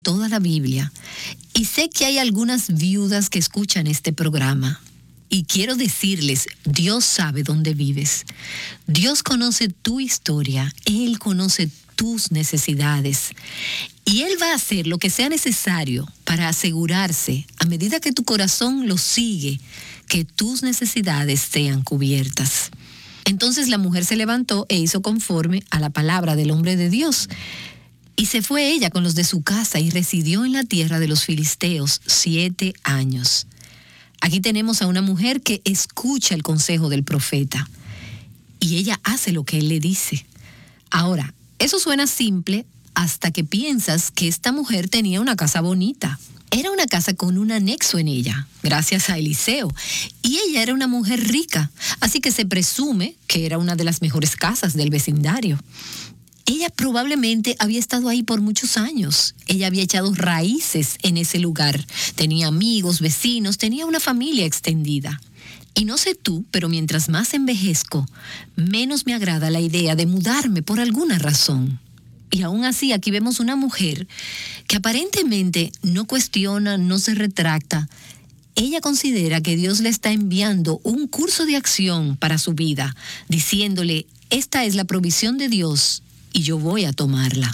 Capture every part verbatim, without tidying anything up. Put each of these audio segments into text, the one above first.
toda la Biblia y sé que hay algunas viudas que escuchan este programa. Y quiero decirles, Dios sabe dónde vives. Dios conoce tu historia, Él conoce tus necesidades. Y Él va a hacer lo que sea necesario para asegurarse, a medida que tu corazón lo sigue, que tus necesidades sean cubiertas. Entonces la mujer se levantó e hizo conforme a la palabra del hombre de Dios. Y se fue ella con los de su casa y residió en la tierra de los filisteos siete años. Aquí tenemos a una mujer que escucha el consejo del profeta y ella hace lo que él le dice. Ahora, eso suena simple hasta que piensas que esta mujer tenía una casa bonita. Era una casa con un anexo en ella, gracias a Eliseo, y ella era una mujer rica, así que se presume que era una de las mejores casas del vecindario. Ella probablemente había estado ahí por muchos años. Ella había echado raíces en ese lugar. Tenía amigos, vecinos, tenía una familia extendida. Y no sé tú, pero mientras más envejezco, menos me agrada la idea de mudarme por alguna razón. Y aún así, aquí vemos una mujer que aparentemente no cuestiona, no se retracta. Ella considera que Dios le está enviando un curso de acción para su vida, diciéndole, esta es la provisión de Dios y yo voy a tomarla.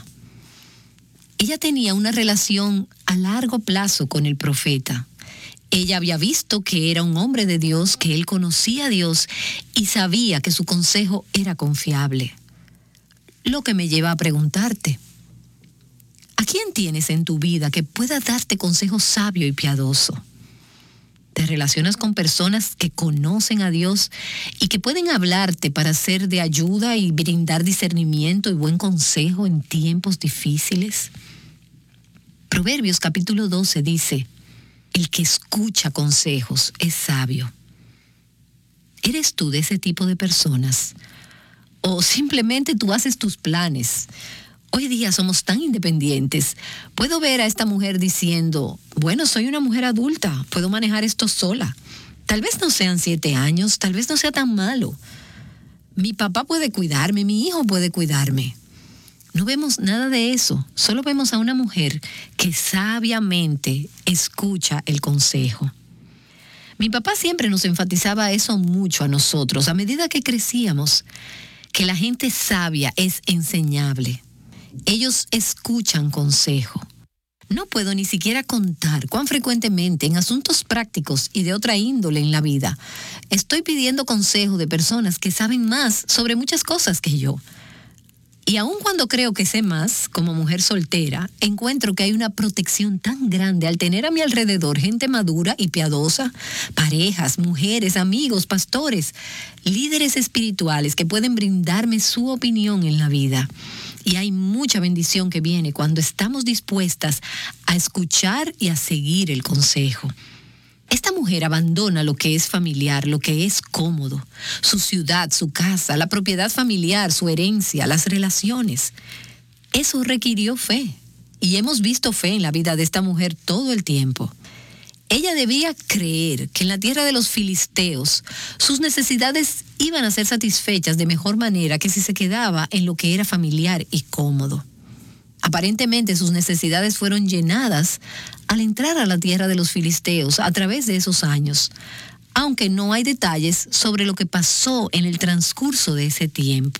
Ella tenía una relación a largo plazo con el profeta. Ella había visto que era un hombre de Dios, que él conocía a Dios y sabía que su consejo era confiable. Lo que me lleva a preguntarte, ¿a quién tienes en tu vida que pueda darte consejo sabio y piadoso? ¿Te relacionas con personas que conocen a Dios y que pueden hablarte para ser de ayuda y brindar discernimiento y buen consejo en tiempos difíciles? Proverbios capítulo doce dice, el que escucha consejos es sabio. ¿Eres tú de ese tipo de personas? ¿O simplemente tú haces tus planes? Hoy día somos tan independientes. Puedo ver a esta mujer diciendo, bueno, soy una mujer adulta, puedo manejar esto sola. Tal vez no sean siete años, tal vez no sea tan malo. Mi papá puede cuidarme, mi hijo puede cuidarme. No vemos nada de eso, solo vemos a una mujer que sabiamente escucha el consejo. Mi papá siempre nos enfatizaba eso mucho a nosotros, a medida que crecíamos, que la gente sabia es enseñable. Ellos escuchan consejo. No puedo ni siquiera contar cuán frecuentemente en asuntos prácticos y de otra índole en la vida estoy pidiendo consejo de personas que saben más sobre muchas cosas que yo. Y aun cuando creo que sé más, como mujer soltera, encuentro que hay una protección tan grande al tener a mi alrededor gente madura y piadosa, parejas, mujeres, amigos, pastores, líderes espirituales que pueden brindarme su opinión en la vida. Y hay mucha bendición que viene cuando estamos dispuestas a escuchar y a seguir el consejo. Esta mujer abandona lo que es familiar, lo que es cómodo, su ciudad, su casa, la propiedad familiar, su herencia, las relaciones. Eso requirió fe, y hemos visto fe en la vida de esta mujer todo el tiempo. Ella debía creer que en la tierra de los filisteos sus necesidades iban a ser satisfechas de mejor manera que si se quedaba en lo que era familiar y cómodo. Aparentemente sus necesidades fueron llenadas al entrar a la tierra de los filisteos a través de esos años, aunque no hay detalles sobre lo que pasó en el transcurso de ese tiempo.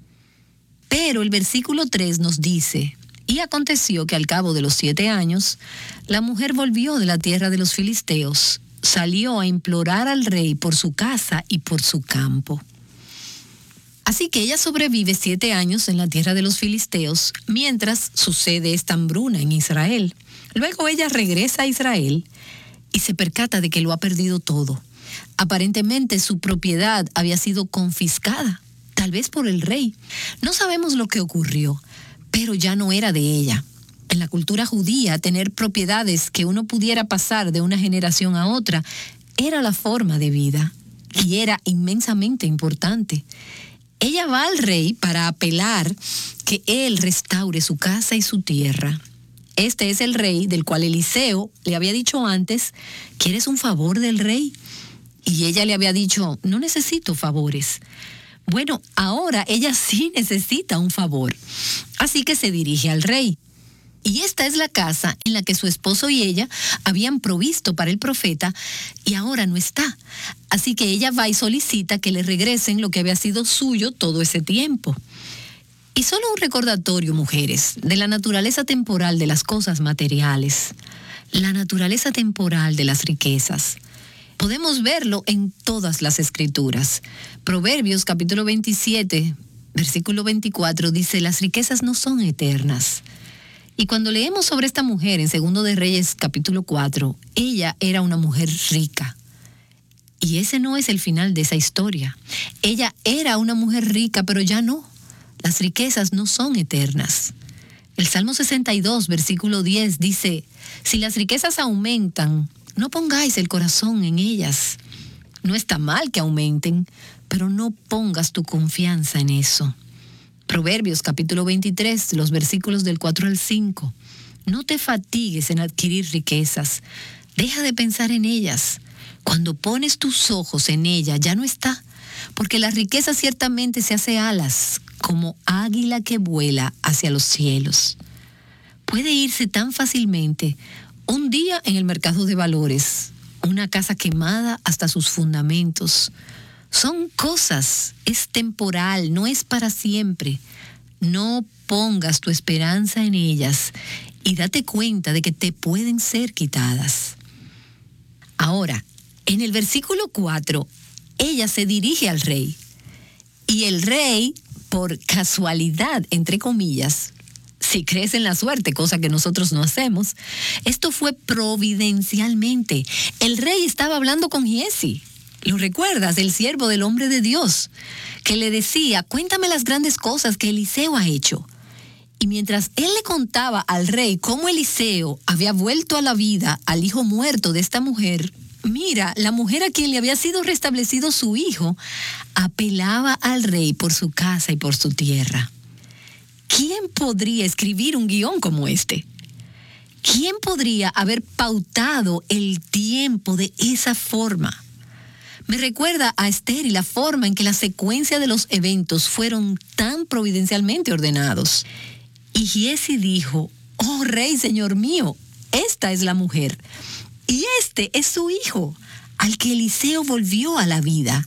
Pero el versículo tres nos dice, y aconteció que al cabo de los siete años, la mujer volvió de la tierra de los filisteos, salió a implorar al rey por su casa y por su campo. Así que ella sobrevive siete años en la tierra de los filisteos, mientras sucede esta hambruna en Israel. Luego ella regresa a Israel y se percata de que lo ha perdido todo. Aparentemente su propiedad había sido confiscada, tal vez por el rey. No sabemos lo que ocurrió, pero ya no era de ella. En la cultura judía, tener propiedades que uno pudiera pasar de una generación a otra era la forma de vida y era inmensamente importante. Ella va al rey para apelar que él restaure su casa y su tierra. Este es el rey del cual Eliseo le había dicho antes, ¿quieres un favor del rey? Y ella le había dicho, no necesito favores. Bueno, ahora ella sí necesita un favor. Así que se dirige al rey. Y esta es la casa en la que su esposo y ella habían provisto para el profeta y ahora no está. Así que ella va y solicita que le regresen lo que había sido suyo todo ese tiempo. Y solo un recordatorio, mujeres, de la naturaleza temporal de las cosas materiales, la naturaleza temporal de las riquezas. Podemos verlo en todas las escrituras. Proverbios capítulo veintisiete, versículo veinticuatro dice, las riquezas no son eternas. Y cuando leemos sobre esta mujer en Segundo de Reyes capítulo cuatro, ella era una mujer rica. Y ese no es el final de esa historia. Ella era una mujer rica, pero ya no. Las riquezas no son eternas. El Salmo sesenta y dos, versículo diez dice, si las riquezas aumentan, no pongáis el corazón en ellas. No está mal que aumenten, pero no pongas tu confianza en eso. Proverbios capítulo veintitrés, los versículos del cuatro al cinco. No te fatigues en adquirir riquezas. Deja de pensar en ellas. Cuando pones tus ojos en ella, ya no está. Porque la riqueza ciertamente se hace alas, como águila que vuela hacia los cielos. Puede irse tan fácilmente. Un día en el mercado de valores, una casa quemada hasta sus fundamentos. Son cosas, es temporal, no es para siempre. No pongas tu esperanza en ellas y date cuenta de que te pueden ser quitadas. Ahora, en el versículo cuatro, ella se dirige al rey. Y el rey, por casualidad, entre comillas, si crees en la suerte, cosa que nosotros no hacemos, esto fue providencialmente. El rey estaba hablando con Giezi. ¿Lo recuerdas? El siervo del hombre de Dios, que le decía, cuéntame las grandes cosas que Eliseo ha hecho. Y mientras él le contaba al rey cómo Eliseo había vuelto a la vida al hijo muerto de esta mujer, mira, la mujer a quien le había sido restablecido su hijo, apelaba al rey por su casa y por su tierra. ¿Quién podría escribir un guión como este? ¿Quién podría haber pautado el tiempo de esa forma? Me recuerda a Esther y la forma en que la secuencia de los eventos fueron tan providencialmente ordenados. Y Giezi dijo, oh rey, señor mío, esta es la mujer. Y este es su hijo, al que Eliseo volvió a la vida.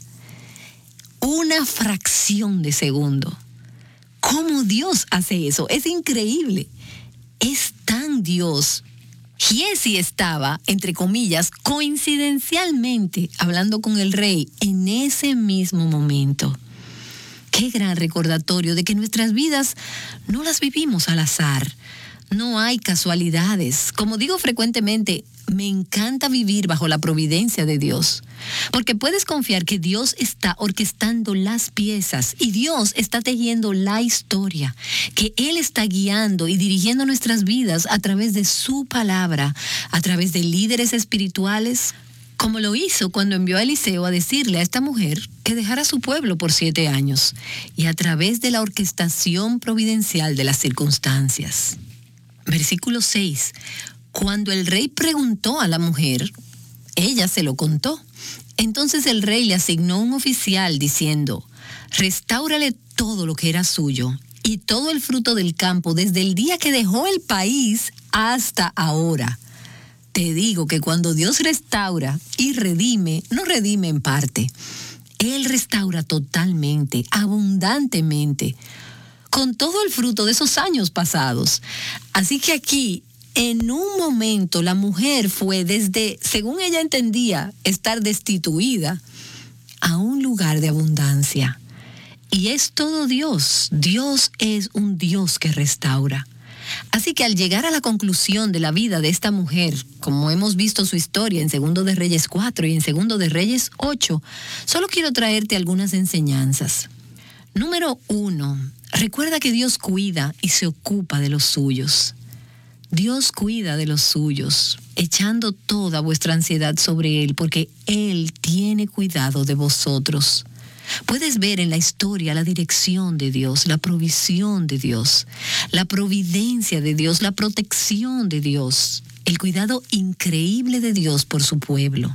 Una fracción de segundo. ¿Cómo Dios hace eso? Es increíble. Es tan Dios. Giezi estaba, entre comillas, coincidencialmente hablando con el rey en ese mismo momento. Qué gran recordatorio de que nuestras vidas no las vivimos al azar. No hay casualidades. Como digo frecuentemente, me encanta vivir bajo la providencia de Dios, porque puedes confiar que Dios está orquestando las piezas y Dios está tejiendo la historia, que Él está guiando y dirigiendo nuestras vidas a través de su palabra, a través de líderes espirituales, como lo hizo cuando envió a Eliseo a decirle a esta mujer que dejara su pueblo por siete años, y a través de la orquestación providencial de las circunstancias. Versículo seis. Cuando el rey preguntó a la mujer, ella se lo contó. Entonces el rey le asignó un oficial diciendo, restáurale todo lo que era suyo y todo el fruto del campo desde el día que dejó el país hasta ahora. Te digo que cuando Dios restaura y redime, no redime en parte. Él restaura totalmente, abundantemente, con todo el fruto de esos años pasados. Así que aquí, en un momento, la mujer fue desde, según ella entendía, estar destituida, a un lugar de abundancia. Y es todo Dios. Dios es un Dios que restaura. Así que al llegar a la conclusión de la vida de esta mujer, como hemos visto su historia en Segundo de Reyes cuatro y en Segundo de Reyes ocho, solo quiero traerte algunas enseñanzas. Número uno, recuerda que Dios cuida y se ocupa de los suyos. Dios cuida de los suyos, echando toda vuestra ansiedad sobre Él, porque Él tiene cuidado de vosotros. Puedes ver en la historia la dirección de Dios, la provisión de Dios, la providencia de Dios, la protección de Dios, el cuidado increíble de Dios por su pueblo.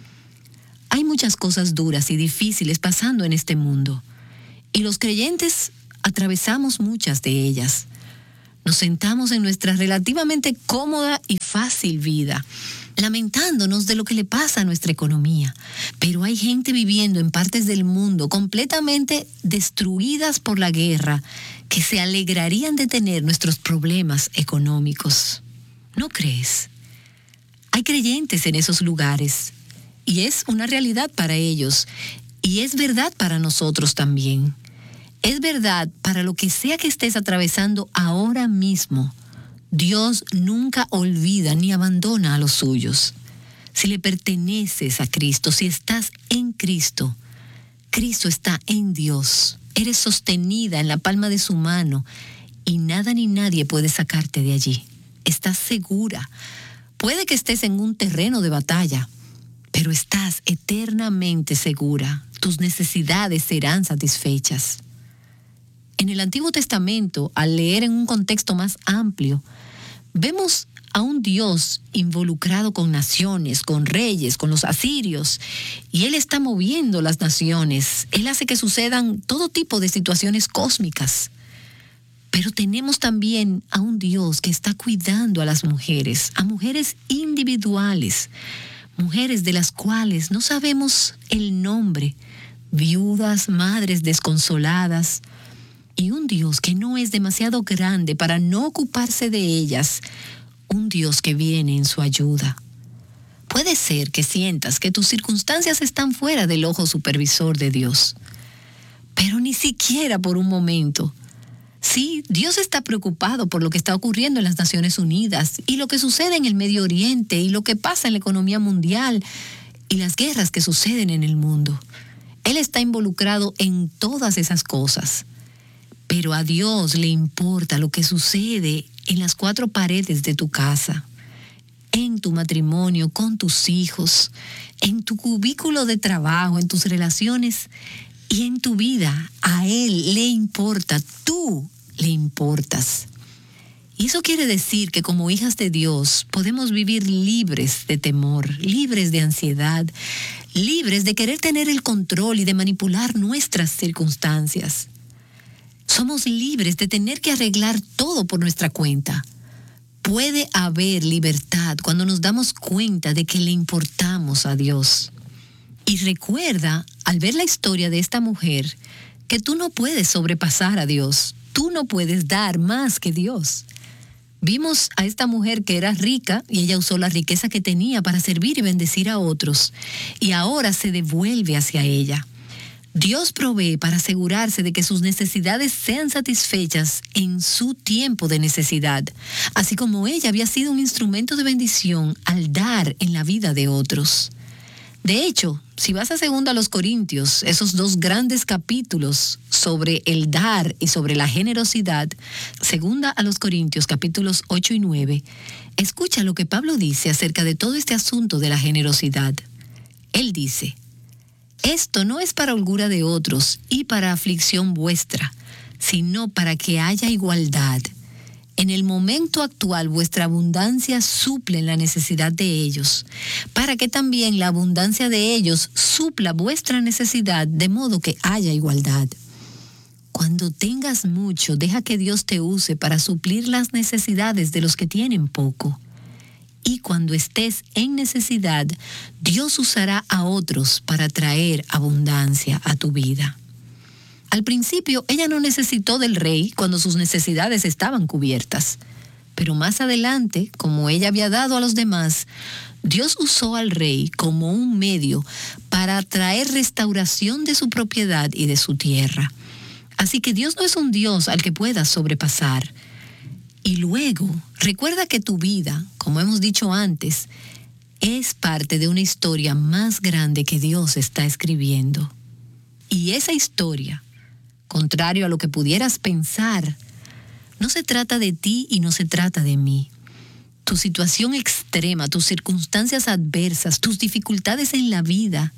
Hay muchas cosas duras y difíciles pasando en este mundo, y los creyentes atravesamos muchas de ellas. Nos sentamos en nuestra relativamente cómoda y fácil vida, lamentándonos de lo que le pasa a nuestra economía. Pero hay gente viviendo en partes del mundo completamente destruidas por la guerra que se alegrarían de tener nuestros problemas económicos. ¿No crees? Hay creyentes en esos lugares y es una realidad para ellos y es verdad para nosotros también. Es verdad para lo que sea que estés atravesando ahora mismo. Dios nunca olvida ni abandona a los suyos. Si le perteneces a Cristo, si estás en Cristo, Cristo está en Dios. Eres sostenida en la palma de su mano y nada ni nadie puede sacarte de allí. Estás segura. Puede que estés en un terreno de batalla, pero estás eternamente segura. Tus necesidades serán satisfechas. En el Antiguo Testamento, al leer en un contexto más amplio, vemos a un Dios involucrado con naciones, con reyes, con los asirios, y Él está moviendo las naciones. Él hace que sucedan todo tipo de situaciones cósmicas. Pero tenemos también a un Dios que está cuidando a las mujeres, a mujeres individuales, mujeres de las cuales no sabemos el nombre, viudas, madres desconsoladas, y un Dios que no es demasiado grande para no ocuparse de ellas, un Dios que viene en su ayuda. Puede ser que sientas que tus circunstancias están fuera del ojo supervisor de Dios, pero ni siquiera por un momento. Sí, Dios está preocupado por lo que está ocurriendo en las Naciones Unidas y lo que sucede en el Medio Oriente y lo que pasa en la economía mundial y las guerras que suceden en el mundo. Él está involucrado en todas esas cosas. Pero a Dios le importa lo que sucede en las cuatro paredes de tu casa, en tu matrimonio, con tus hijos, en tu cubículo de trabajo, en tus relaciones y en tu vida. A Él le importa, tú le importas. Y eso quiere decir que como hijas de Dios podemos vivir libres de temor, libres de ansiedad, libres de querer tener el control y de manipular nuestras circunstancias. Somos libres de tener que arreglar todo por nuestra cuenta. Puede haber libertad cuando nos damos cuenta de que le importamos a Dios. Y recuerda, al ver la historia de esta mujer, que tú no puedes sobrepasar a Dios. Tú no puedes dar más que Dios. Vimos a esta mujer que era rica y ella usó la riqueza que tenía para servir y bendecir a otros. Y ahora se devuelve hacia ella. Dios provee para asegurarse de que sus necesidades sean satisfechas en su tiempo de necesidad, así como ella había sido un instrumento de bendición al dar en la vida de otros. De hecho, si vas a segunda a los Corintios, esos dos grandes capítulos sobre el dar y sobre la generosidad, segunda a los Corintios capítulos ocho y nueve, escucha lo que Pablo dice acerca de todo este asunto de la generosidad. Él dice: esto no es para holgura de otros y para aflicción vuestra, sino para que haya igualdad. En el momento actual vuestra abundancia suple la necesidad de ellos, para que también la abundancia de ellos supla vuestra necesidad, de modo que haya igualdad. Cuando tengas mucho, deja que Dios te use para suplir las necesidades de los que tienen poco. Y cuando estés en necesidad, Dios usará a otros para traer abundancia a tu vida. Al principio, ella no necesitó del rey cuando sus necesidades estaban cubiertas. Pero más adelante, como ella había dado a los demás, Dios usó al rey como un medio para traer restauración de su propiedad y de su tierra. Así que Dios no es un Dios al que puedas sobrepasar. Y luego, recuerda que tu vida, como hemos dicho antes, es parte de una historia más grande que Dios está escribiendo. Y esa historia, contrario a lo que pudieras pensar, no se trata de ti y no se trata de mí. Tu situación extrema, tus circunstancias adversas, tus dificultades en la vida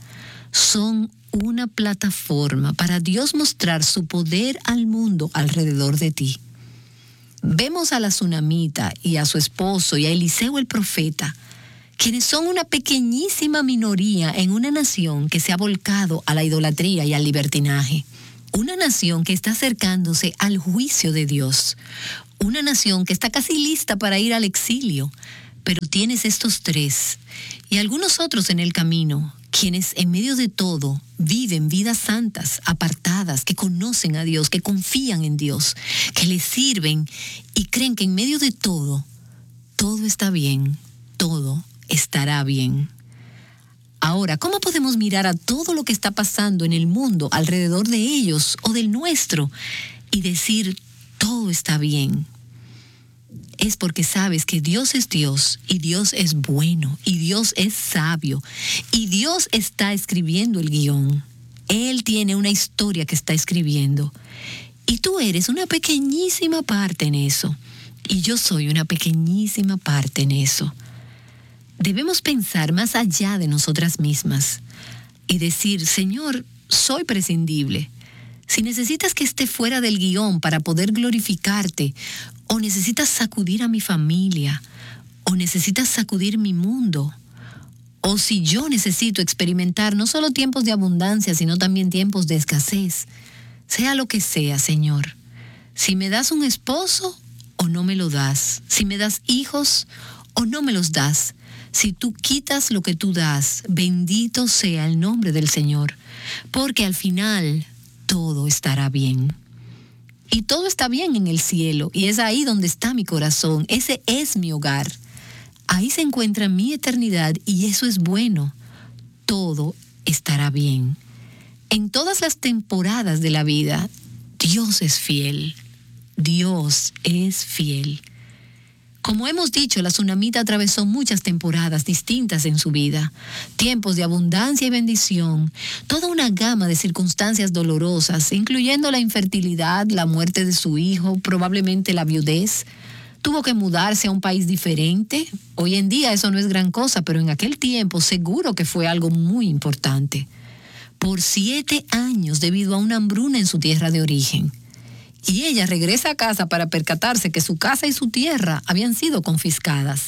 son una plataforma para Dios mostrar su poder al mundo alrededor de ti. Vemos a la Tsunamita y a su esposo y a Eliseo el profeta, quienes son una pequeñísima minoría en una nación que se ha volcado a la idolatría y al libertinaje. Una nación que está acercándose al juicio de Dios. una nación que está casi lista para ir al exilio, pero tienes estos tres y algunos otros en el camino, quienes en medio de todo viven vidas santas, apartadas, que conocen a Dios, que confían en Dios, que le sirven y creen que en medio de todo, todo está bien, todo estará bien. Ahora, ¿cómo podemos mirar a todo lo que está pasando en el mundo alrededor de ellos o del nuestro y decir todo está bien? Es porque sabes que Dios es Dios y Dios es bueno y Dios es sabio y Dios está escribiendo el guión. Él tiene una historia que está escribiendo y tú eres una pequeñísima parte en eso y yo soy una pequeñísima parte en eso. Debemos pensar más allá de nosotras mismas y decir, Señor, soy prescindible. Si necesitas que esté fuera del guión para poder glorificarte, o necesitas sacudir a mi familia, o necesitas sacudir mi mundo, o si yo necesito experimentar no solo tiempos de abundancia, sino también tiempos de escasez, sea lo que sea, Señor. Si me das un esposo o no me lo das, si me das hijos o no me los das, si tú quitas lo que tú das, bendito sea el nombre del Señor, porque al final todo estará bien. Y todo está bien en el cielo, y es ahí donde está mi corazón, ese es mi hogar. Ahí se encuentra mi eternidad y eso es bueno. Todo estará bien. En todas las temporadas de la vida, Dios es fiel. Dios es fiel. Como hemos dicho, la tsunamita atravesó muchas temporadas distintas en su vida, tiempos de abundancia y bendición, toda una gama de circunstancias dolorosas, incluyendo la infertilidad, la muerte de su hijo, probablemente la viudez. Tuvo que mudarse a un país diferente. Hoy en día eso no es gran cosa, pero en aquel tiempo seguro que fue algo muy importante. Por siete años debido a una hambruna en su tierra de origen. Y ella regresa a casa para percatarse que su casa y su tierra habían sido confiscadas.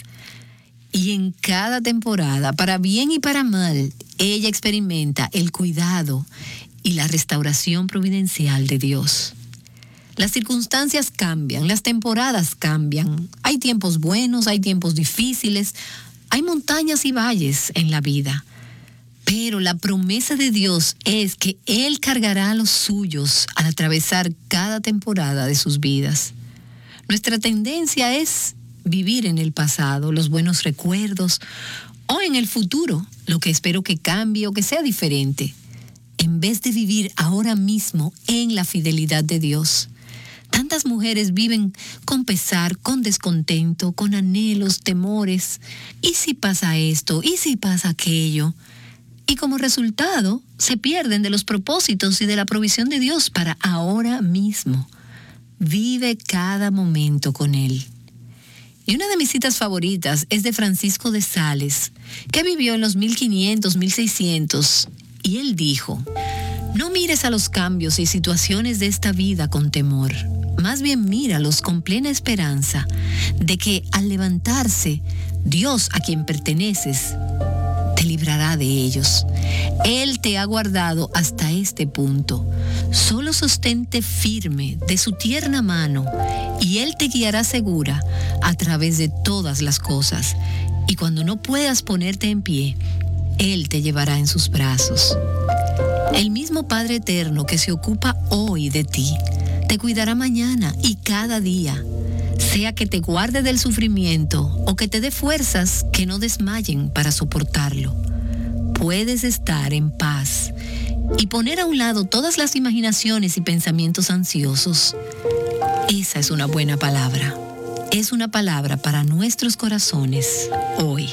Y en cada temporada, para bien y para mal, ella experimenta el cuidado y la restauración providencial de Dios. Las circunstancias cambian, las temporadas cambian. Hay tiempos buenos, hay tiempos difíciles, hay montañas y valles en la vida. Pero la promesa de Dios es que Él cargará a los suyos al atravesar cada temporada de sus vidas. Nuestra tendencia es vivir en el pasado, los buenos recuerdos, o en el futuro, lo que espero que cambie o que sea diferente, en vez de vivir ahora mismo en la fidelidad de Dios. Tantas mujeres viven con pesar, con descontento, con anhelos, temores. ¿Y si pasa esto? ¿Y si pasa aquello? Y como resultado, se pierden de los propósitos y de la provisión de Dios para ahora mismo. Vive cada momento con Él. Y una de mis citas favoritas es de Francisco de Sales, que vivió en los mil quinientos, mil seiscientos, y él dijo, no mires a los cambios y situaciones de esta vida con temor, más bien míralos con plena esperanza de que al levantarse, Dios a quien perteneces, te librará de ellos. Él te ha guardado hasta este punto. Solo sostente firme de su tierna mano y Él te guiará segura a través de todas las cosas. Y cuando no puedas ponerte en pie, Él te llevará en sus brazos. El mismo Padre Eterno que se ocupa hoy de ti, te cuidará mañana y cada día. Sea que te guarde del sufrimiento o que te dé fuerzas que no desmayen para soportarlo. Puedes estar en paz y poner a un lado todas las imaginaciones y pensamientos ansiosos. Esa es una buena palabra. Es una palabra para nuestros corazones hoy.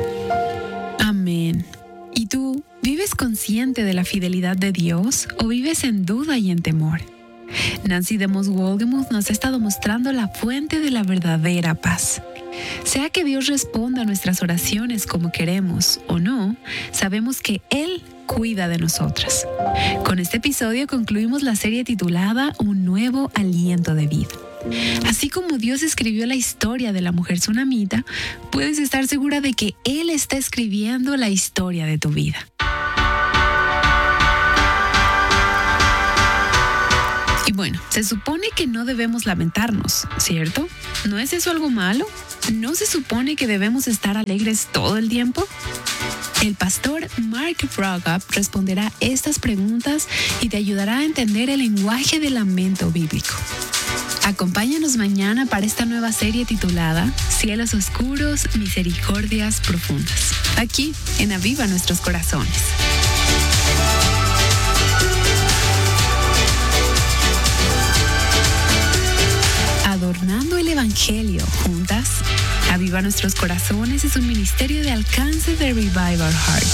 Amén. ¿Y tú vives consciente de la fidelidad de Dios o vives en duda y en temor? Nancy DeMoss Wolgemuth nos ha estado mostrando la fuente de la verdadera paz. Sea que Dios responda a nuestras oraciones como queremos o no, sabemos que Él cuida de nosotras. Con este episodio concluimos la serie titulada Un nuevo aliento de vida. Así como Dios escribió la historia de la mujer tsunamita, puedes estar segura de que Él está escribiendo la historia de tu vida. Y bueno, se supone que no debemos lamentarnos, ¿cierto? ¿No es eso algo malo? ¿No se supone que debemos estar alegres todo el tiempo? El pastor Mark Vroegop responderá estas preguntas y te ayudará a entender el lenguaje del lamento bíblico. Acompáñanos mañana para esta nueva serie titulada Cielos Oscuros, Misericordias Profundas, aquí en Aviva Nuestros Corazones. Adornando el Evangelio juntas, Aviva Nuestros Corazones es un ministerio de alcance de Revive Our Hearts.